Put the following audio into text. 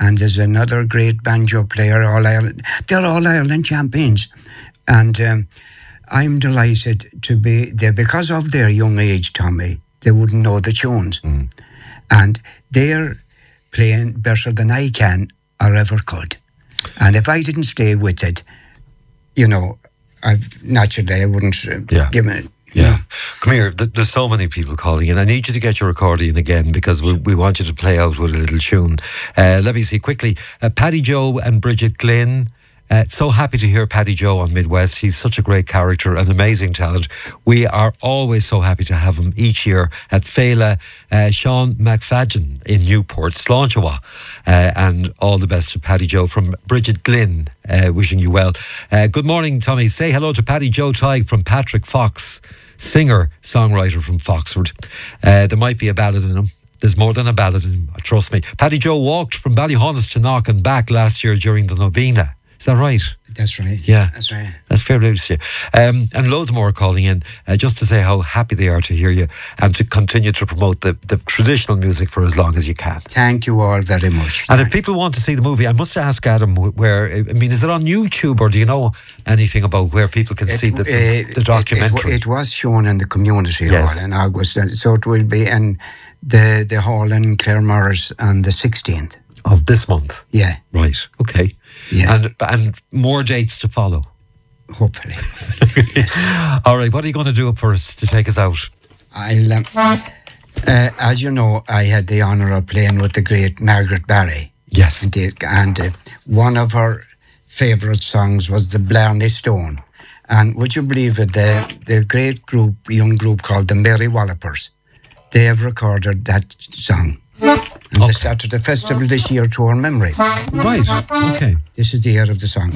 and there's another great banjo player, All Ireland. They're All Ireland champions. And I'm delighted to be there because of their young age, Tommy. They wouldn't know the tunes. And they're playing better than I can or ever could. And if I didn't stay with it, you know, I wouldn't give it. Yeah. Come here, there's so many people calling in. I need you to get your accordion again because we want you to play out with a little tune. Let me see quickly. Paddy Joe and Bridget Glynn. So happy to hear Paddy Joe on Midwest. He's such a great character, an amazing talent. We are always so happy to have him each year at Fela. Sean McFadden in Newport, Sláintúa. And all the best to Paddy Joe from Bridget Glynn. Wishing you well. Good morning, Tommy. Say hello to Paddy Joe Tighe from Patrick Fox, singer, songwriter from Foxford. There might be a ballad in him. There's more than a ballad in him, trust me. Paddy Joe walked from Ballyhonus to Knock and back last year during the novena. Is that right? That's right. Yeah. That's right. That's fair news to you. And loads more are calling in just to say how happy they are to hear you and to continue to promote the traditional music for as long as you can. Thank you all very much. And if people want to see the movie, I must ask Adam is it on YouTube or do you know anything about where people can see the documentary? It was shown in the community hall in August, so it will be in the hall in Claremorris on the 16th. Of this month? Yeah. Right, okay. Yeah. And more dates to follow? Hopefully. Yes. All right, what are you going to do up for us to take us out? As you know, I had the honour of playing with the great Margaret Barry. Yes. And one of her favourite songs was the Blarney Stone. And would you believe it, the great young group called the Mary Wallopers, they have recorded that song. And they started a festival this year to her memory. Right, okay. This is the year of the song.